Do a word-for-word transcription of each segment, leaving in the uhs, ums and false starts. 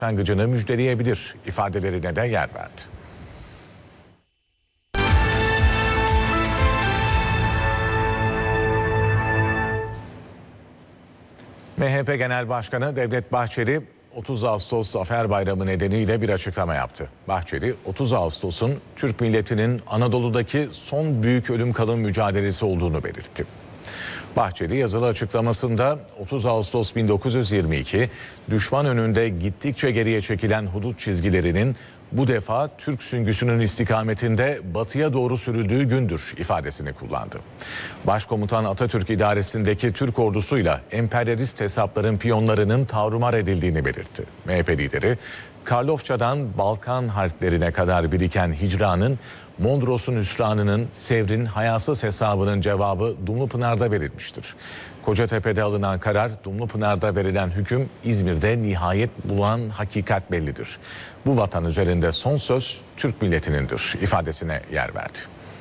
başlangıcını müjdeleyebilir ifadelerine de yer verdi. M H P Genel Başkanı Devlet Bahçeli otuz Ağustos Zafer Bayramı nedeniyle bir açıklama yaptı. Bahçeli, otuz Ağustos'un Türk milletinin Anadolu'daki son büyük ölüm kalım mücadelesi olduğunu belirtti. Bahçeli yazılı açıklamasında otuz Ağustos bin dokuz yüz yirmi iki düşman önünde gittikçe geriye çekilen hudut çizgilerinin bu defa Türk süngüsünün istikametinde batıya doğru sürüldüğü gündür ifadesini kullandı. Başkomutan Atatürk idaresindeki Türk ordusuyla emperyalist hesapların piyonlarının tarumar edildiğini belirtti. M H P lideri, Karlofça'dan Balkan harplerine kadar biriken hicranın, Mondros'un hüsranının, Sevr'in hayasız hesabının cevabı Dumlupınar'da verilmiştir. Kocatepe'de alınan karar, Dumlupınar'da verilen hüküm, İzmir'de nihayet bulan hakikat bellidir. Bu vatan üzerinde son söz Türk milletinindir ifadesine yer verdi.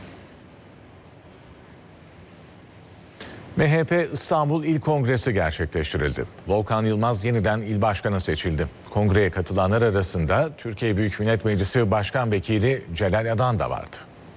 M H P İstanbul İl Kongresi gerçekleştirildi. Volkan Yılmaz yeniden il başkanı seçildi. Kongreye katılanlar arasında Türkiye Büyük Millet Meclisi Başkan Vekili Celal Adan da vardı.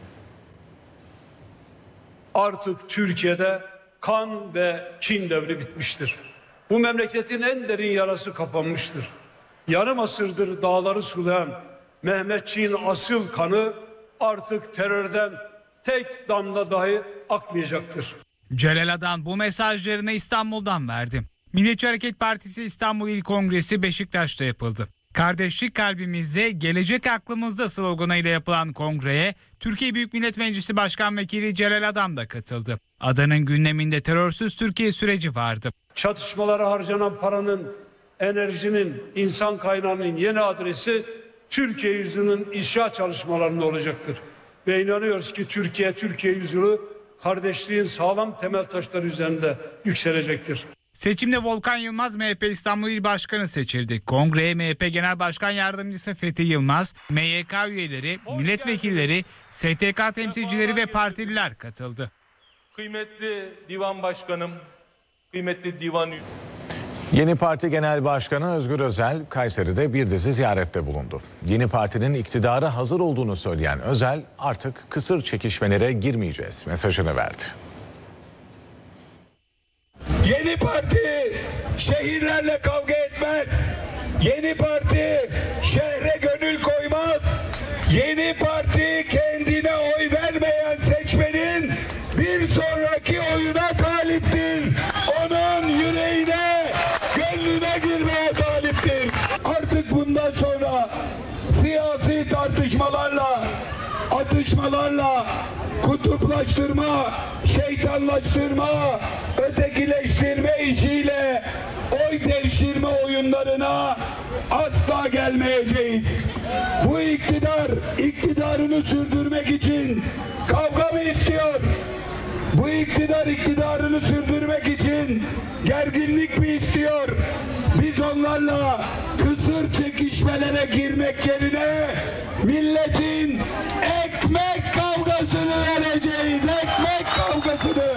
Artık Türkiye'de kan ve kin devri bitmiştir. Bu memleketin en derin yarası kapanmıştır. Yarım asırdır dağları sulayan Mehmetçiğin asıl kanı artık terörden tek damla dahi akmayacaktır. Celal Adan bu mesajlarını İstanbul'dan verdi. Milliyetçi Hareket Partisi İstanbul İl Kongresi Beşiktaş'ta yapıldı. Kardeşlik kalbimizde, gelecek aklımızda sloganıyla yapılan kongreye Türkiye Büyük Millet Meclisi Başkan Vekili Celal Adan da katıldı. Adan'ın gündeminde terörsüz Türkiye süreci vardı. Çatışmalara harcanan paranın, enerjinin, insan kaynağının yeni adresi Türkiye yüzyılının inşa çalışmalarında olacaktır. Ve inanıyoruz ki Türkiye, Türkiye yüzyılı kardeşliğin sağlam temel taşları üzerinde yükselecektir. Seçimde Volkan Yılmaz M H P İstanbul İl Başkanı seçildi. Kongreye M H P Genel Başkan Yardımcısı Fethi Yılmaz, M Y K üyeleri, milletvekilleri, S T K temsilcileri ve partililer katıldı. Kıymetli Divan Başkanım, kıymetli Divan Üyeleri. Yeni Parti Genel Başkanı Özgür Özel, Kayseri'de bir dizi ziyarette bulundu. Yeni partinin iktidara hazır olduğunu söyleyen Özel, artık kısır çekişmelere girmeyeceğiz mesajını verdi. Yeni Parti şehirlerle kavga etmez. Yeni Parti şehre gönül koymaz. Yeni Parti kendine oy vermeyen seçmenin bir sonraki oyuna taliptir. Onun yüreğine, gönlüne girmeye taliptir. Artık bundan sonra siyasi tartışmalarla, atışmalarla, kutuplaştırma, şeytanlaştırma, ötekileştirme işiyle oy devşirme oyunlarına asla gelmeyeceğiz. Bu iktidar, iktidarını sürdürmek için kavga mı istiyor? Bu iktidar iktidarını sürdürmek için gerginlik mi istiyor? Biz onlarla kısır çekişmelere girmek yerine milletin ekmek kavgasını vereceğiz. Ekmek kavgasını.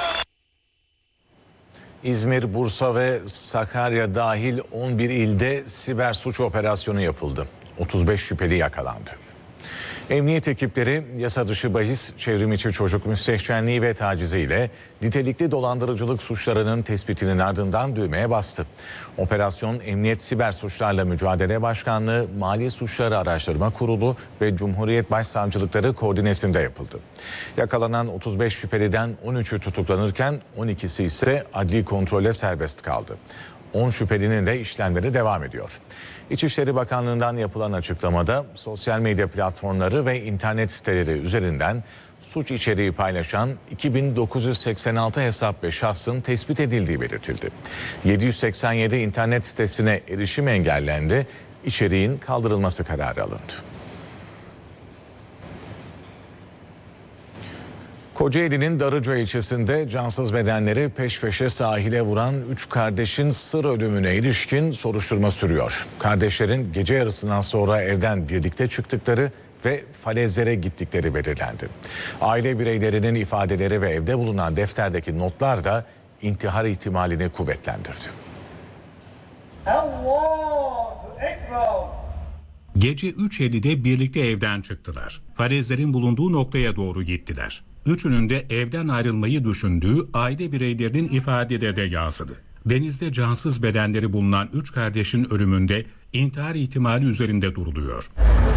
İzmir, Bursa ve Sakarya dahil on bir ilde siber suç operasyonu yapıldı. otuz beş şüpheli yakalandı. Emniyet ekipleri yasa dışı bahis, çevrimiçi çocuk müstehcenliği ve taciziyle nitelikli dolandırıcılık suçlarının tespitinin ardından düğmeye bastı. Operasyon Emniyet Siber Suçlarla Mücadele Başkanlığı, Mali Suçları Araştırma Kurulu ve Cumhuriyet Başsavcılıkları koordinesinde yapıldı. Yakalanan otuz beş şüpheliden on üçü tutuklanırken on ikisi ise adli kontrole serbest kaldı. on şüphelinin de işlemleri devam ediyor. İçişleri Bakanlığı'ndan yapılan açıklamada sosyal medya platformları ve internet siteleri üzerinden suç içeriği paylaşan iki bin dokuz yüz seksen altı hesap ve şahsın tespit edildiği belirtildi. yedi yüz seksen yedi internet sitesine erişim engellendi, içeriğin kaldırılması kararı alındı. Kocaeli'nin Darıca ilçesinde cansız bedenleri peş peşe sahile vuran üç kardeşin sır ölümüne ilişkin soruşturma sürüyor. Kardeşlerin gece yarısından sonra evden birlikte çıktıkları ve falezlere gittikleri belirlendi. Aile bireylerinin ifadeleri ve evde bulunan defterdeki notlar da intihar ihtimalini kuvvetlendirdi. Allah! Gece üç ellide birlikte evden çıktılar. Falezlerin bulunduğu noktaya doğru gittiler. Üçünün de evden ayrılmayı düşündüğü aile bireylerinin ifadeleri de yansıdı. Denizde cansız bedenleri bulunan üç kardeşin ölümünde intihar ihtimali üzerinde duruluyor.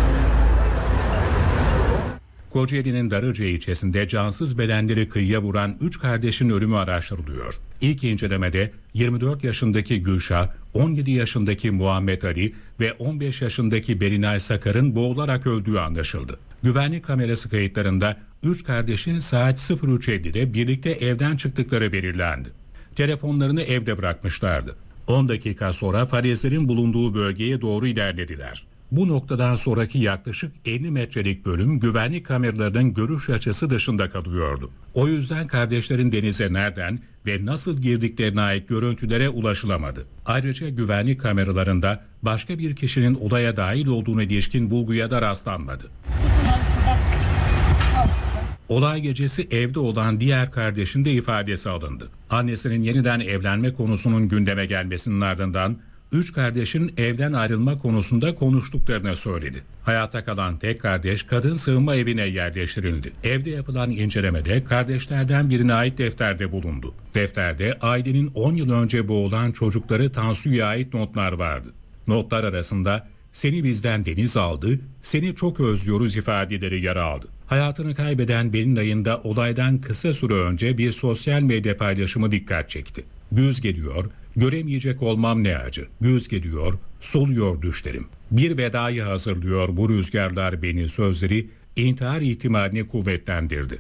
Kocaeli'nin Darıca ilçesinde cansız bedenleri kıyıya vuran üç kardeşin ölümü araştırılıyor. İlk incelemede yirmi dört yaşındaki Gülşah, on yedi yaşındaki Muhammed Ali ve on beş yaşındaki Berinay Sakar'ın boğularak öldüğü anlaşıldı. Güvenlik kamerası kayıtlarında üç kardeşin saat sıfır üç ellide birlikte evden çıktıkları belirlendi. Telefonlarını evde bırakmışlardı. on dakika sonra falezlerin bulunduğu bölgeye doğru ilerlediler. Bu noktadan sonraki yaklaşık elli metrelik bölüm güvenlik kameralarının görüş açısı dışında kalıyordu. O yüzden kardeşlerin denize nereden ve nasıl girdiklerine ait görüntülere ulaşılamadı. Ayrıca güvenlik kameralarında başka bir kişinin olaya dahil olduğuna ilişkin bulguya da rastlanmadı. Olay gecesi evde olan diğer kardeşin de ifadesi alındı. Annesinin yeniden evlenme konusunun gündeme gelmesinin ardından üç kardeşin evden ayrılma konusunda konuştuklarını söyledi. Hayatta kalan tek kardeş kadın sığınma evine yerleştirildi. Evde yapılan incelemede kardeşlerden birine ait defterde bulundu. Defterde ailenin on yıl önce boğulan çocukları Tansu'ya ait notlar vardı. Notlar arasında "Seni bizden deniz aldı, seni çok özlüyoruz" ifadeleri yer aldı. Hayatını kaybeden Berinay'ın da olaydan kısa süre önce bir sosyal medya paylaşımı dikkat çekti. "Güz geliyor, göremeyecek olmam ne acı. Güz geliyor, soluyor düşlerim. Bir vedayı hazırlıyor bu rüzgarlar beni" sözleri intihar ihtimalini kuvvetlendirdi.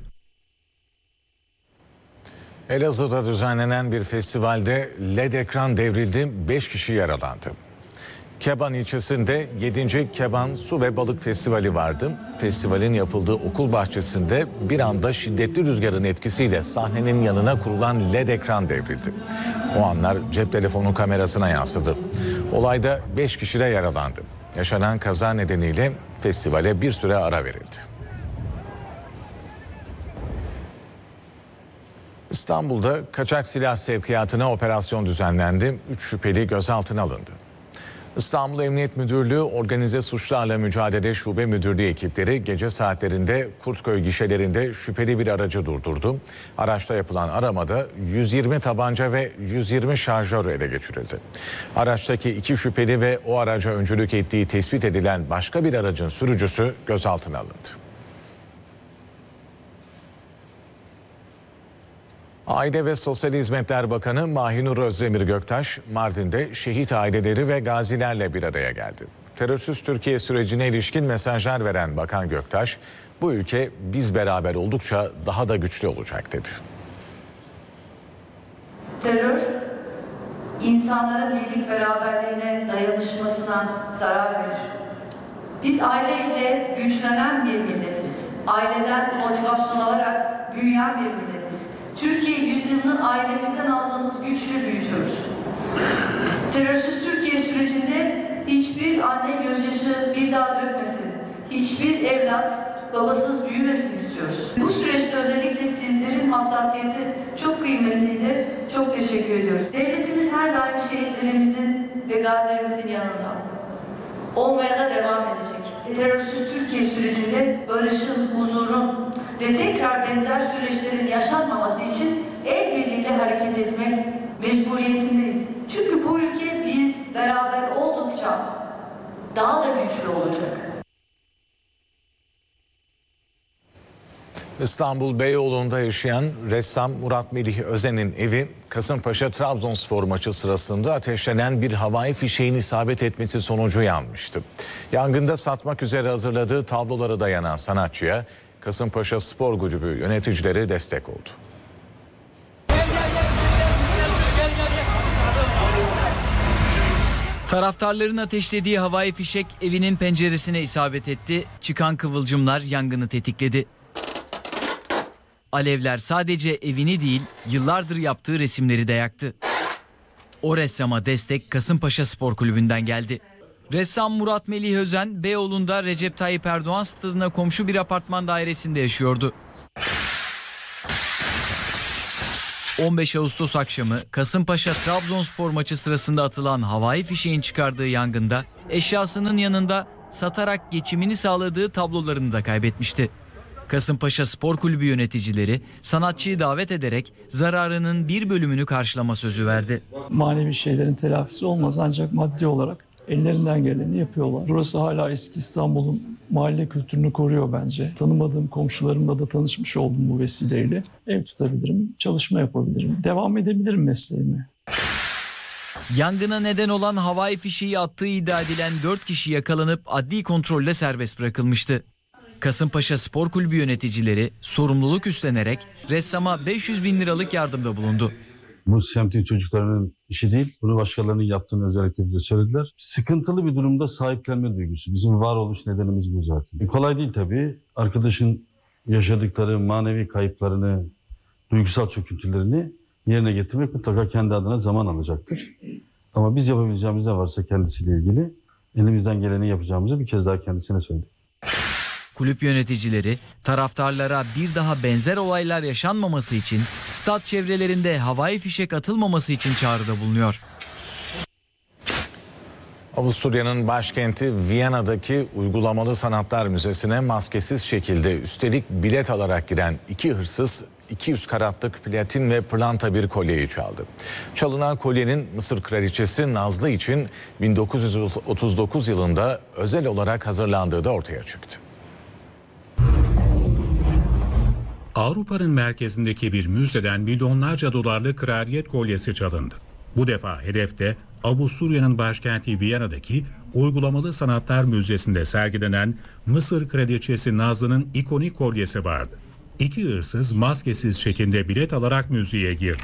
Elazığ'da düzenlenen bir festivalde L E D ekran devrildi, beş kişi yaralandı. Keban ilçesinde yedinci Keban Su ve Balık Festivali vardı. Festivalin yapıldığı okul bahçesinde bir anda şiddetli rüzgarın etkisiyle sahnenin yanına kurulan L E D ekran devrildi. O anlar cep telefonu kamerasına yansıdı. Olayda beş kişi de yaralandı. Yaşanan kaza nedeniyle festivale bir süre ara verildi. İstanbul'da kaçak silah sevkiyatına operasyon düzenlendi. Üç şüpheli gözaltına alındı. İstanbul Emniyet Müdürlüğü Organize Suçlarla Mücadele Şube Müdürlüğü ekipleri gece saatlerinde Kurtköy gişelerinde şüpheli bir aracı durdurdu. Araçta yapılan aramada yüz yirmi tabanca ve yüz yirmi şarjör ele geçirildi. Araçtaki iki şüpheli ve o araca öncülük ettiği tespit edilen başka bir aracın sürücüsü gözaltına alındı. Aile ve Sosyal Hizmetler Bakanı Mahinur Özdemir Göktaş, Mardin'de şehit aileleri ve gazilerle bir araya geldi. Terörsüz Türkiye sürecine ilişkin mesajlar veren Bakan Göktaş, bu ülke biz beraber oldukça daha da güçlü olacak dedi. Terör, insanların birlik beraberliğine, dayanışmasına zarar verir. Biz aileyle güçlenen bir milletiz. Aileden motivasyon alarak büyüyen bir milletiz. Türkiye yüzyılını ailemizden aldığımız güçle büyütüyoruz. Terörsüz Türkiye sürecinde hiçbir anne gözyaşı bir daha dökmesin. Hiçbir evlat babasız büyümesin istiyoruz. Bu süreçte özellikle sizlerin hassasiyeti çok kıymetliydi. Çok teşekkür ediyoruz. Devletimiz her daim şehitlerimizin ve gazilerimizin yanında. Olmaya da devam edecek. Terörsüz Türkiye sürecinde barışın, huzurun ve tekrar benzer süreçlerin yaşanmaması için el birliğiyle hareket etmek mecburiyetindeyiz. Çünkü bu ülke biz beraber oldukça daha da güçlü olacak. İstanbul Beyoğlu'nda yaşayan ressam Murat Melih Özen'in evi Kasımpaşa Trabzonspor maçı sırasında ateşlenen bir havai fişeğin isabet etmesi sonucu yanmıştı. Yangında satmak üzere hazırladığı tablolara dayanan sanatçıya Kasımpaşa Spor Kulübü yöneticileri destek oldu. Taraftarların ateşlediği havai fişek evinin penceresine isabet etti. Çıkan kıvılcımlar yangını tetikledi. Alevler sadece evini değil, yıllardır yaptığı resimleri de yaktı. O ressama destek Kasımpaşa Spor Kulübü'nden geldi. Ressam Murat Melih Özen, Beyoğlu'nda Recep Tayyip Erdoğan stadına komşu bir apartman dairesinde yaşıyordu. on beş Ağustos akşamı Kasımpaşa-Trabzonspor maçı sırasında atılan havai fişeğin çıkardığı yangında eşyasının yanında satarak geçimini sağladığı tablolarını da kaybetmişti. Kasımpaşa Spor Kulübü yöneticileri sanatçıyı davet ederek zararının bir bölümünü karşılama sözü verdi. Manevi şeylerin telafisi olmaz ancak maddi olarak ellerinden geleni yapıyorlar. Burası hala eski İstanbul'un mahalle kültürünü koruyor bence. Tanımadığım komşularımla da tanışmış oldum bu vesileyle. Ev tutabilirim, çalışma yapabilirim, devam edebilirim mesleğime. Yangına neden olan havai fişeği attığı iddia edilen dört kişi yakalanıp adli kontrolle serbest bırakılmıştı. Kasımpaşa Spor Kulübü yöneticileri sorumluluk üstlenerek ressama beş yüz bin liralık yardımda bulundu. Bu semtin çocuklarının işi değil, bunu başkalarının yaptığını özellikle bize söylediler. Sıkıntılı bir durumda sahiplenme duygusu. Bizim varoluş nedenimiz bu zaten. E kolay değil tabii. Arkadaşın yaşadıkları manevi kayıplarını, duygusal çöküntülerini yerine getirmek mutlaka kendi adına zaman alacaktır. Ama biz yapabileceğimiz ne varsa kendisiyle ilgili elimizden geleni yapacağımızı bir kez daha kendisine söyledik. Kulüp yöneticileri taraftarlara bir daha benzer olaylar yaşanmaması için stat çevrelerinde havai fişek atılmaması için çağrıda bulunuyor. Avusturya'nın başkenti Viyana'daki Uygulamalı Sanatlar Müzesi'ne maskesiz şekilde üstelik bilet alarak giren iki hırsız iki yüz karatlık platin ve pırlanta bir kolyeyi çaldı. Çalınan kolyenin Mısır Kraliçesi Nazlı için bin dokuz yüz otuz dokuz yılında özel olarak hazırlandığı da ortaya çıktı. Avrupa'nın merkezindeki bir müzeden milyonlarca dolarlık kraliyet kolyesi çalındı. Bu defa hedefte Avusturya'nın başkenti Viyana'daki Uygulamalı Sanatlar Müzesi'nde sergilenen Mısır Kraliçesi Nazlı'nın ikonik kolyesi vardı. İki hırsız maskesiz şekilde bilet alarak müzeye girdi.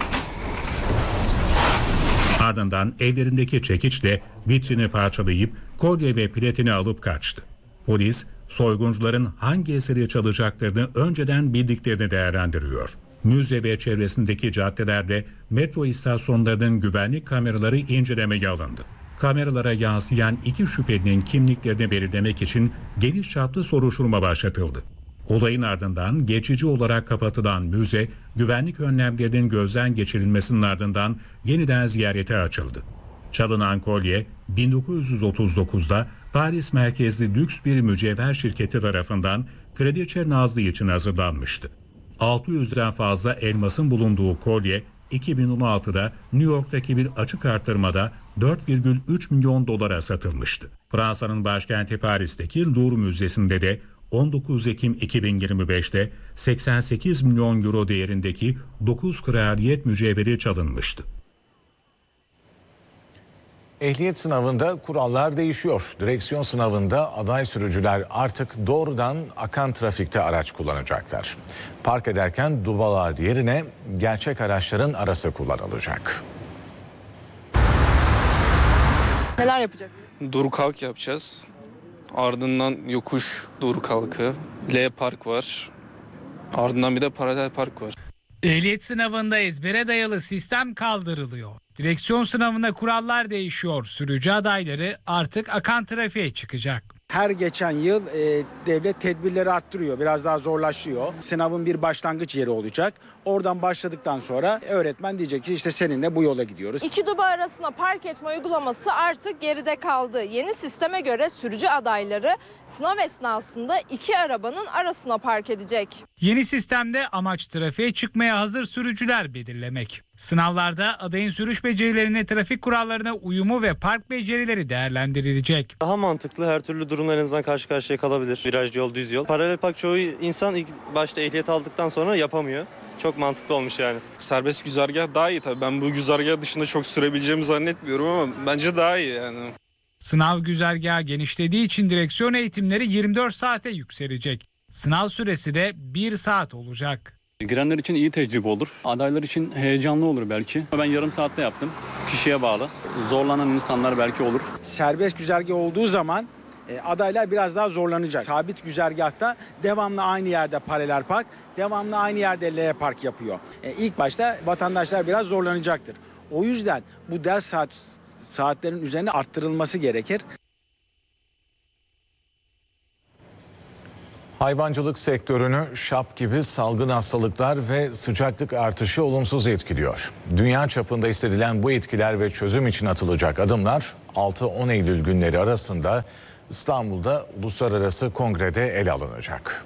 Ardından ellerindeki çekiçle vitrini parçalayıp kolye ve platini alıp kaçtı. Polis, soyguncuların hangi eseri çalacaklarını önceden bildiklerini değerlendiriyor. Müze ve çevresindeki caddelerde metro istasyonlarının güvenlik kameraları incelemeye alındı. Kameralara yansıyan iki şüphelinin kimliklerini belirlemek için geniş çaplı soruşturma başlatıldı. Olayın ardından geçici olarak kapatılan müze, güvenlik önlemlerinin gözden geçirilmesinin ardından yeniden ziyarete açıldı. Çalınan kolye bin dokuz yüz otuz dokuzda Paris merkezli lüks bir mücevher şirketi tarafından Kraliçe Nazlı için hazırlanmıştı. altı yüzden fazla elmasın bulunduğu kolye iki bin on altıda New York'taki bir açık artırmada dört virgül üç milyon dolara satılmıştı. Fransa'nın başkenti Paris'teki Louvre Müzesi'nde de on dokuz Ekim iki bin yirmi beşte seksen sekiz milyon euro değerindeki dokuz kraliyet mücevheri çalınmıştı. Ehliyet sınavında kurallar değişiyor. Direksiyon sınavında aday sürücüler artık doğrudan akan trafikte araç kullanacaklar. Park ederken dubalar yerine gerçek araçların arası kullanılacak. Neler yapacaksınız? Dur kalk yapacağız. Ardından yokuş dur kalkı. L park var. Ardından bir de paralel park var. Ehliyet sınavında ezbere dayalı sistem kaldırılıyor. Direksiyon sınavında kurallar değişiyor. Sürücü adayları artık akan trafiğe çıkacak. Her geçen yıl e, devlet tedbirleri arttırıyor, biraz daha zorlaşıyor. Sınavın bir başlangıç yeri olacak. Oradan başladıktan sonra öğretmen diyecek ki işte seninle bu yola gidiyoruz. İki duba arasına park etme uygulaması artık geride kaldı. Yeni sisteme göre sürücü adayları sınav esnasında iki arabanın arasına park edecek. Yeni sistemde amaç trafiğe çıkmaya hazır sürücüler belirlemek. Sınavlarda adayın sürüş becerilerine, trafik kurallarına uyumu ve park becerileri değerlendirilecek. Daha mantıklı, her türlü durumla en azından karşı karşıya kalabilir. Viraj yol, düz yol. Paralel park çoğu insan ilk başta ehliyet aldıktan sonra yapamıyor. Çok mantıklı olmuş yani. Serbest güzergah daha iyi tabii. Ben bu güzergah dışında çok sürebileceğimi zannetmiyorum ama bence daha iyi yani. Sınav güzergahı genişlediği için direksiyon eğitimleri yirmi dört saate yükselecek. Sınav süresi de bir saat olacak. Girenler için iyi tecrübe olur. Adaylar için heyecanlı olur belki. Ben yarım saatte yaptım. Kişiye bağlı. Zorlanan insanlar belki olur. Serbest güzergah olduğu zaman e, adaylar biraz daha zorlanacak. Sabit güzergahta devamlı aynı yerde paralel park, devamlı aynı yerde L park yapıyor. E, ilk başta vatandaşlar biraz zorlanacaktır. O yüzden bu ders saat saatlerin üzerine arttırılması gerekir. Hayvancılık sektörünü şap gibi salgın hastalıklar ve sıcaklık artışı olumsuz etkiliyor. Dünya çapında hissedilen bu etkiler ve çözüm için atılacak adımlar altı on Eylül günleri arasında İstanbul'da uluslararası kongrede ele alınacak.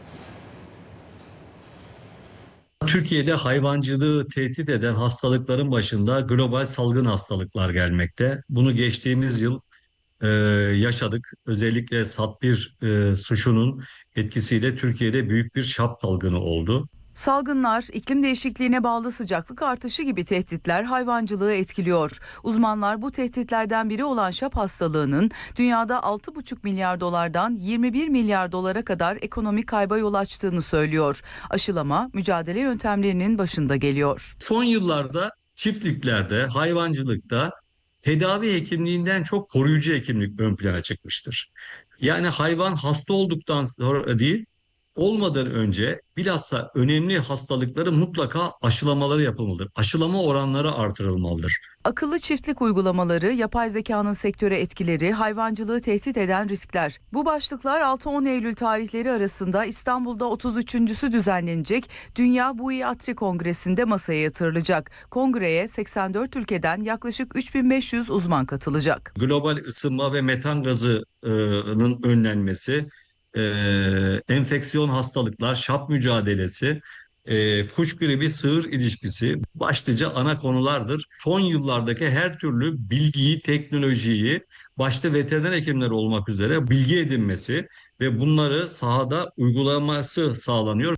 Türkiye'de hayvancılığı tehdit eden hastalıkların başında global salgın hastalıklar gelmekte. Bunu geçtiğimiz yıl e, yaşadık. Özellikle sat bir e, suşunun etkisiyle Türkiye'de büyük bir şap salgını oldu. Salgınlar, iklim değişikliğine bağlı sıcaklık artışı gibi tehditler hayvancılığı etkiliyor. Uzmanlar bu tehditlerden biri olan şap hastalığının dünyada altı buçuk milyar dolardan yirmi bir milyar dolara kadar ekonomik kayba yol açtığını söylüyor. Aşılama, mücadele yöntemlerinin başında geliyor. Son yıllarda çiftliklerde, hayvancılıkta tedavi hekimliğinden çok koruyucu hekimlik ön plana çıkmıştır. Yani hayvan hasta olduktan sonra değil, olmadan önce bilhassa önemli hastalıkları mutlaka aşılamaları yapılmalıdır. Aşılama oranları artırılmalıdır. Akıllı çiftlik uygulamaları, yapay zekanın sektöre etkileri, hayvancılığı tehdit eden riskler. Bu başlıklar altı on Eylül tarihleri arasında İstanbul'da otuz üçüncüsü düzenlenecek Dünya Buiatri Kongresi'nde masaya yatırılacak. Kongreye seksen dört ülkeden yaklaşık üç bin beş yüz uzman katılacak. Global ısınma ve metan gazının önlenmesi, Ee, enfeksiyon hastalıklar, şap mücadelesi, e, kuş gribi sığır ilişkisi başlıca ana konulardır. Son yıllardaki her türlü bilgiyi, teknolojiyi başta veteriner hekimler olmak üzere bilgi edinmesi ve bunları sahada uygulaması sağlanıyor.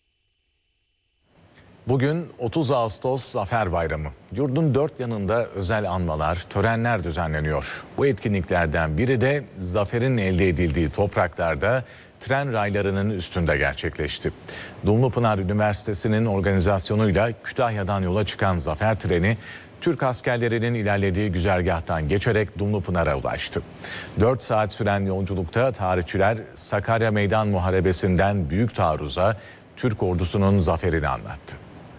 Bugün otuz Ağustos Zafer Bayramı. Yurdun dört yanında özel anmalar, törenler düzenleniyor. Bu etkinliklerden biri de zaferin elde edildiği topraklarda tren raylarının üstünde gerçekleşti. Dumlupınar Üniversitesi'nin organizasyonuyla Kütahya'dan yola çıkan zafer treni, Türk askerlerinin ilerlediği güzergahtan geçerek Dumlupınar'a ulaştı. dört saat süren yolculukta tarihçiler Sakarya Meydan Muharebesi'nden büyük taarruza Türk ordusunun zaferini anlattı.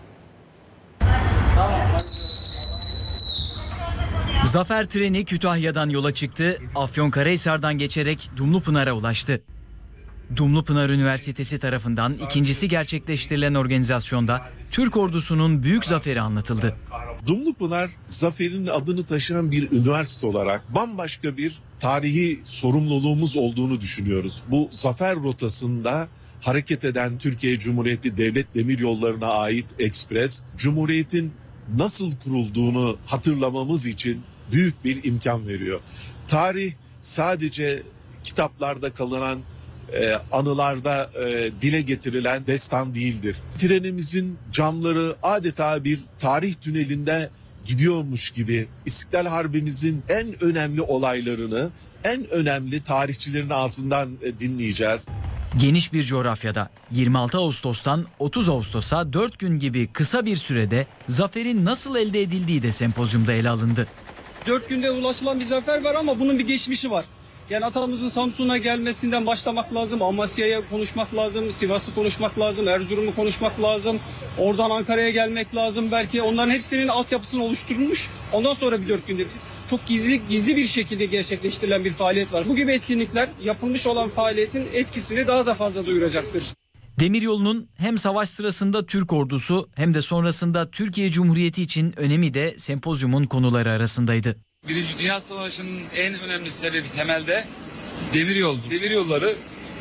Zafer treni Kütahya'dan yola çıktı, Afyonkarahisar'dan geçerek Dumlupınar'a ulaştı. Dumlupınar Üniversitesi tarafından ikincisi gerçekleştirilen organizasyonda Türk ordusunun büyük zaferi anlatıldı. Dumlupınar, zaferin adını taşıyan bir üniversite olarak bambaşka bir tarihi sorumluluğumuz olduğunu düşünüyoruz. Bu zafer rotasında hareket eden Türkiye Cumhuriyeti Devlet Demiryolları'na ait ekspres, Cumhuriyet'in nasıl kurulduğunu hatırlamamız için büyük bir imkan veriyor. Tarih sadece kitaplarda kalınan, e, anılarda e, dile getirilen destan değildir. Trenimizin camları adeta bir tarih tünelinde gidiyormuş gibi İstiklal Harbimizin en önemli olaylarını, en önemli tarihçilerin ağzından e, dinleyeceğiz. Geniş bir coğrafyada yirmi altı Ağustos'tan otuz Ağustos'a dört gün gibi kısa bir sürede zaferin nasıl elde edildiği de sempozyumda ele alındı. dört günde ulaşılan bir zafer var ama bunun bir geçmişi var. Yani atamızın Samsun'a gelmesinden başlamak lazım, Amasya'ya konuşmak lazım, Sivas'ı konuşmak lazım, Erzurum'u konuşmak lazım, oradan Ankara'ya gelmek lazım belki. Onların hepsinin altyapısını oluşturulmuş. Ondan sonra bir dört günde çok gizli gizli bir şekilde gerçekleştirilen bir faaliyet var. Bu gibi etkinlikler yapılmış olan faaliyetin etkisini daha da fazla duyuracaktır. Demiryolu'nun hem savaş sırasında Türk ordusu hem de sonrasında Türkiye Cumhuriyeti için önemi de sempozyumun konuları arasındaydı. Birinci Dünya Savaşı'nın en önemli sebebi temelde demiryolu. Demiryolları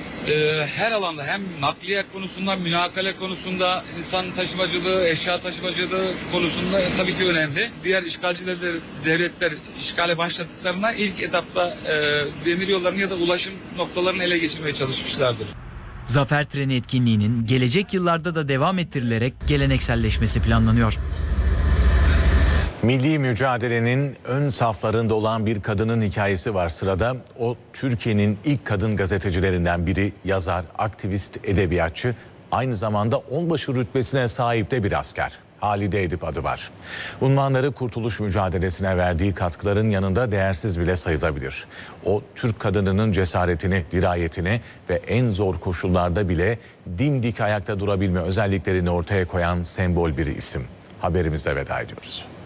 e, her alanda hem nakliye konusunda, münakale konusunda, insan taşımacılığı, eşya taşımacılığı konusunda e, tabii ki önemli. Diğer işgalci devletler işgale başladıklarında ilk etapta e, demiryollarını ya da ulaşım noktalarını ele geçirmeye çalışmışlardır. Zafer treni etkinliğinin gelecek yıllarda da devam ettirilerek gelenekselleşmesi planlanıyor. Milli mücadelenin ön saflarında olan bir kadının hikayesi var sırada. O Türkiye'nin ilk kadın gazetecilerinden biri, yazar, aktivist, edebiyatçı, aynı zamanda onbaşı rütbesine sahip de bir asker. Halide Edip adı var. Unvanları kurtuluş mücadelesine verdiği katkıların yanında değersiz bile sayılabilir. O Türk kadınının cesaretini, dirayetini ve en zor koşullarda bile dimdik ayakta durabilme özelliklerini ortaya koyan sembol bir isim. Haberimizle veda ediyoruz.